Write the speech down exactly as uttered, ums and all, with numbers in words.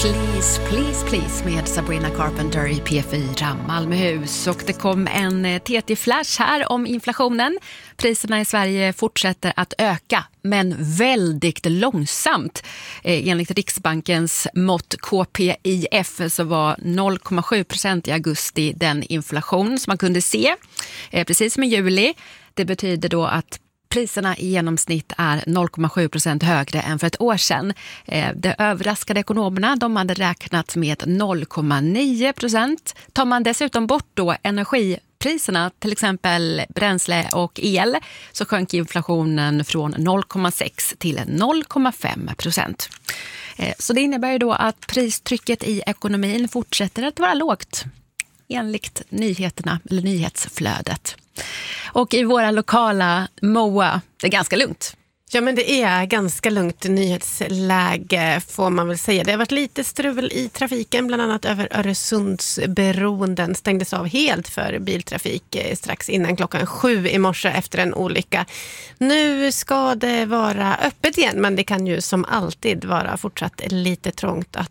Please, please, please med Sabrina Carpenter i P fyra Malmöhus. Och det kom en T T-flash här om inflationen. Priserna i Sverige fortsätter att öka, men väldigt långsamt. Eh, enligt Riksbankens mått K P I F så var noll komma sju procent i augusti den inflation som man kunde se. Eh, precis som i juli. Det betyder då att priserna i genomsnitt är noll komma sju procent högre än för ett år sedan. Det överraskade ekonomerna, de hade räknat med noll komma nio procent. Tar man dessutom bort då energipriserna, till exempel bränsle och el, så sjönk inflationen från noll komma sex till noll komma fem procent. Så det innebär ju då att pristrycket i ekonomin fortsätter att vara lågt, enligt nyheterna eller nyhetsflödet. Och i våra lokala M O A, det är ganska lugnt. Ja, men det är ganska lugnt nyhetsläge får man väl säga. Det har varit lite strul i trafiken, bland annat över Öresundsbron. Den stängdes av helt för biltrafik strax innan klockan sju i morse efter en olycka. Nu ska det vara öppet igen, men det kan ju som alltid vara fortsatt lite trångt att